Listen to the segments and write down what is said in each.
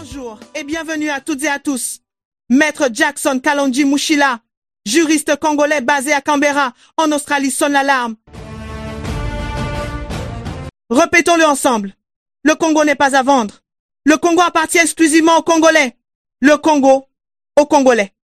Bonjour et bienvenue à toutes et à tous. Maître Jackson Kalonji Mushila, juriste congolais basé à Canberra, en Australie, sonne l'alarme. Répétons-le ensemble. Le Congo n'est pas à vendre. Le Congo appartient exclusivement aux Congolais. Le Congo aux Congolais.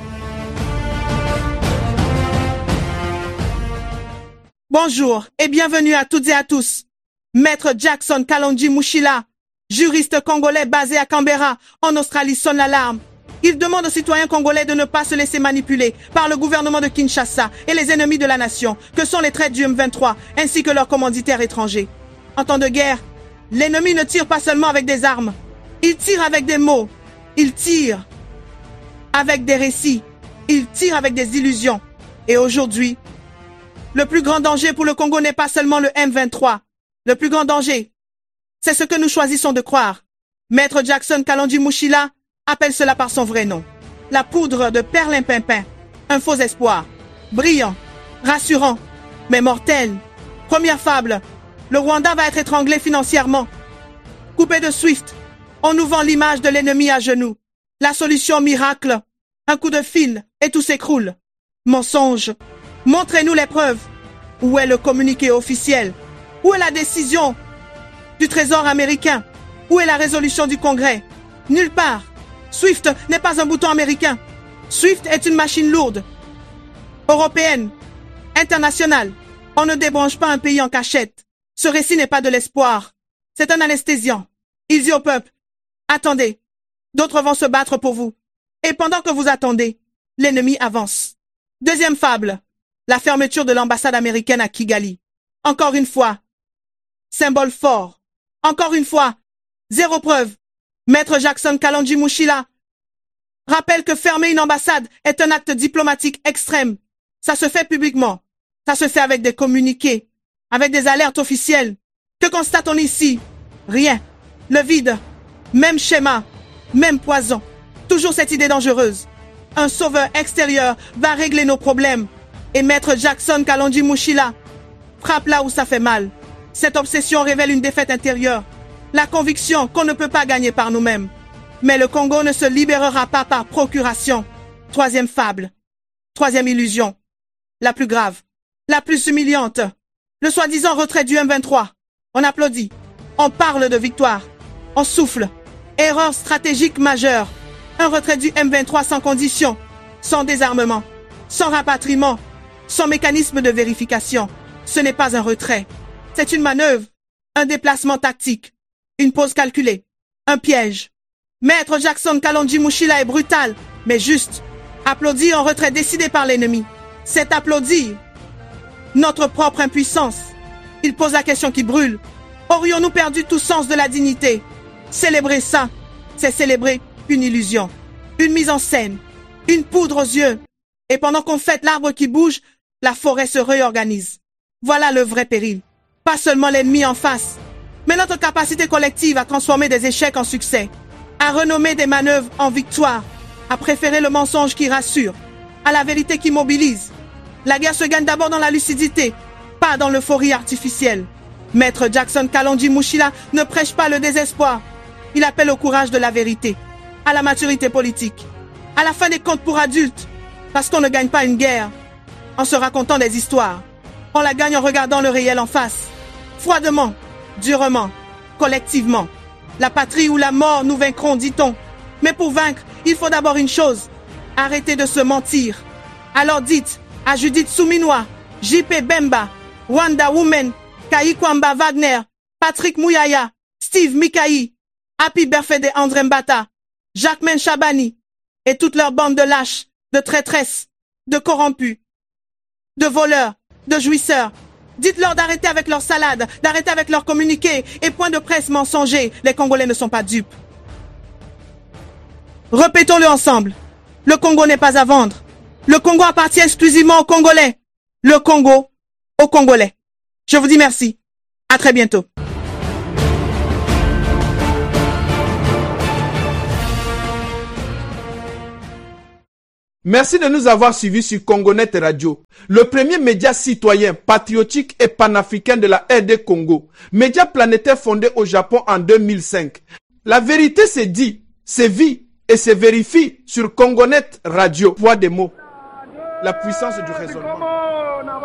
Bonjour et bienvenue à toutes et à tous. Maître Jackson Kalonji Mushila, juriste congolais basé à Canberra, en Australie, sonne l'alarme. Il demande aux citoyens congolais de ne pas se laisser manipuler par le gouvernement de Kinshasa et les ennemis de la nation, que sont les traîtres du M23, ainsi que leurs commanditaires étrangers. En temps de guerre, l'ennemi ne tire pas seulement avec des armes. Il tire avec des mots. Il tire avec des récits. Il tire avec des illusions. Et aujourd'hui, le plus grand danger pour le Congo n'est pas seulement le M23. Le plus grand danger, c'est ce que nous choisissons de croire. Maître Jackson Kalonji Mushila appelle cela par son vrai nom. La poudre de perlimpinpin. Un faux espoir. Brillant, rassurant, mais mortel. Première fable. Le Rwanda va être étranglé financièrement. Coupé de Swift, on nous vend l'image de l'ennemi à genoux. La solution miracle. Un coup de fil et tout s'écroule. Mensonge. Montrez-nous les preuves. Où est le communiqué officiel? Où est la décision du Trésor américain? Où est la résolution du Congrès? Nulle part. Swift n'est pas un bouton américain. Swift est une machine lourde. Européenne. Internationale. On ne débranche pas un pays en cachette. Ce récit n'est pas de l'espoir. C'est un anesthésiant. Il dit au peuple, attendez. D'autres vont se battre pour vous. Et pendant que vous attendez, l'ennemi avance. Deuxième fable. La fermeture de l'ambassade américaine à Kigali. Encore une fois. Symbole fort. Encore une fois. Zéro preuve. Maître Jackson Kalonji Mushila rappelle que fermer une ambassade est un acte diplomatique extrême. Ça se fait publiquement. Ça se fait avec des communiqués, avec des alertes officielles. Que constate-t-on ici? Rien. Le vide. Même schéma. Même poison. Toujours cette idée dangereuse. Un sauveur extérieur va régler nos problèmes. Et Maître Jackson Kalonji Mushila frappe là où ça fait mal. Cette obsession révèle une défaite intérieure. La conviction qu'on ne peut pas gagner par nous-mêmes. Mais le Congo ne se libérera pas par procuration. Troisième fable. Troisième illusion. La plus grave. La plus humiliante. Le soi-disant retrait du M23. On applaudit. On parle de victoire. On souffle. Erreur stratégique majeure. Un retrait du M23 sans condition. Sans désarmement. Sans rapatriement. Sans mécanisme de vérification. Ce n'est pas un retrait. C'est une manœuvre. Un déplacement tactique. Une pause calculée. Un piège. Maître Jackson Kalonji Mushila est brutal, mais juste. Applaudir un retrait décidé par l'ennemi. C'est applaudir notre propre impuissance. Il pose la question qui brûle. Aurions-nous perdu tout sens de la dignité? Célébrer ça, c'est célébrer une illusion. Une mise en scène. Une poudre aux yeux. Et pendant qu'on fête l'arbre qui bouge, la forêt se réorganise. Voilà le vrai péril. Pas seulement l'ennemi en face, mais notre capacité collective à transformer des échecs en succès, à renommer des manœuvres en victoire, à préférer le mensonge qui rassure, à la vérité qui mobilise. La guerre se gagne d'abord dans la lucidité, pas dans l'euphorie artificielle. Maître Jackson Kalonji Mushila ne prêche pas le désespoir. Il appelle au courage de la vérité, à la maturité politique, à la fin des comptes pour adultes, parce qu'on ne gagne pas une guerre en se racontant des histoires. On la gagne en regardant le réel en face, froidement, durement, collectivement. La patrie ou la mort nous vaincront, dit-on. Mais pour vaincre, il faut d'abord une chose. Arrêtez de se mentir. Alors dites à Judith Souminois, J.P. Bemba, Wanda Woman, Kwamba Wagner, Patrick Mouyaya, Steve Mikaï, Happy Birthday André Mbata, Jacquemin Chabani et toute leur bande de lâches, de traîtresses, de corrompus, de voleurs, de jouisseurs. Dites-leur d'arrêter avec leur salade, d'arrêter avec leurs communiqués et points de presse mensongers. Les Congolais ne sont pas dupes. Répétons-le ensemble. Le Congo n'est pas à vendre. Le Congo appartient exclusivement aux Congolais. Le Congo aux Congolais. Je vous dis merci. À très bientôt. Merci de nous avoir suivis sur Congonet Radio, le premier média citoyen, patriotique et panafricain de la RD Congo. Média planétaire fondé au Japon en 2005. La vérité se dit, se vit et se vérifie sur Congonet Radio. Poids des mots. La puissance du raisonnement.